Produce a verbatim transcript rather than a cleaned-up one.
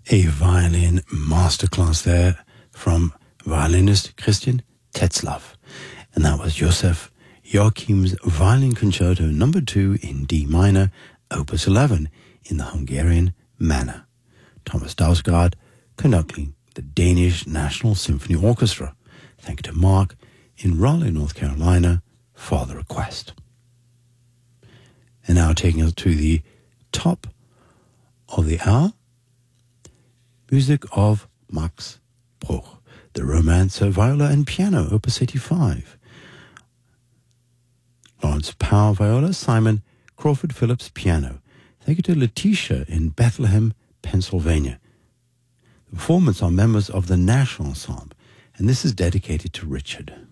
A violin masterclass there from violinist Christian Tetzlaff. And that was Joseph Joachim's Violin Concerto number two in D minor, opus eleven, in the Hungarian manner. Thomas Dausgaard conducting the Danish National Symphony Orchestra. Thank you to Mark in Raleigh, North Carolina, for the request. And now taking us to the top of the hour, music of Max Bruch, the Romancer Viola and Piano, opus eighty-five. Lawrence Power Viola, Simon Crawford Phillips Piano. Thank you to Letitia in Bethlehem, Pennsylvania. The performance are members of the Nash Ensemble, and this is dedicated to Richard.